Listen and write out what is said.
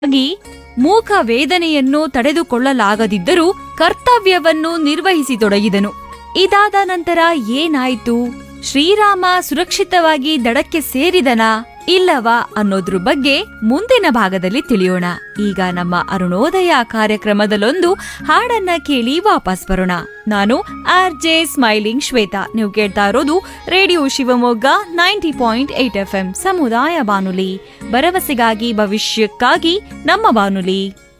ಆಗಿ ಮೂಕ ವೇದನೆಯನ್ನು ತಡೆದುಕೊಳ್ಳಲಾಗದಿದ್ದರೂ ಕರ್ತವ್ಯವನ್ನು ನಿರ್ವಹಿಸಿತೊಡಗಿದನು. ಇದಾದ ನಂತರ ಏನಾಯ್ತು? ಶ್ರೀರಾಮ ಸುರಕ್ಷಿತವಾಗಿ ದಡಕ್ಕೆ ಸೇರಿದನಾ ಇಲ್ಲವಾ ಅನ್ನೋದ್ರ ಬಗ್ಗೆ ಮುಂದಿನ ಭಾಗದಲ್ಲಿ ತಿಳಿಯೋಣ. ಈಗ ನಮ್ಮ ಅರುಣೋದಯ ಕಾರ್ಯಕ್ರಮದಲ್ಲೊಂದು ಹಾಡನ್ನ ಕೇಳಿ ವಾಪಸ್ ಬರೋಣ. ನಾನು RJ ಸ್ಮೈಲಿಂಗ್ ಶ್ವೇತಾ. ನೀವು ಕೇಳ್ತಾ ಇರೋದು ರೇಡಿಯೋ ಶಿವಮೊಗ್ಗ 90.8 FM ಸಮುದಾಯ ಬಾನುಲಿ, ಭರವಸೆಗಾಗಿ ಭವಿಷ್ಯಕ್ಕಾಗಿ ನಮ್ಮ ಬಾನುಲಿ.